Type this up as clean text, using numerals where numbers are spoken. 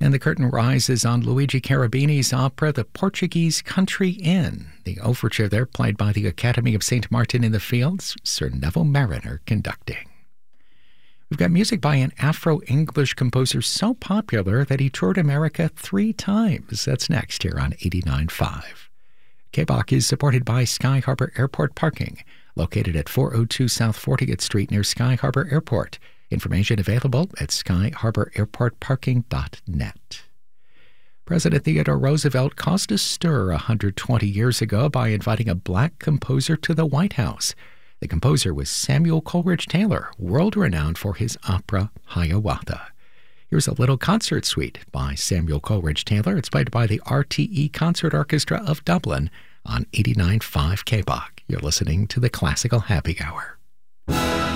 And the curtain rises on Luigi Cherubini's opera, The Portuguese Country Inn. The overture there, played by the Academy of St. Martin in the Fields, Sir Neville Marriner conducting. We've got music by an Afro-English composer so popular that he toured America 3 times. That's next here on 89.5. KBOC is supported by Sky Harbor Airport Parking, located at 402 South 40th Street near Sky Harbor Airport. Information available at skyharbораirportparking.net. President Theodore Roosevelt caused a stir 120 years ago by inviting a black composer to the White House. The composer was Samuel Coleridge Taylor, world-renowned for his opera Hiawatha. Here's a little concert suite by Samuel Coleridge Taylor. It's played by the RTE Concert Orchestra of Dublin on 89.5 KBOC. You're listening to the Classical Happy Hour.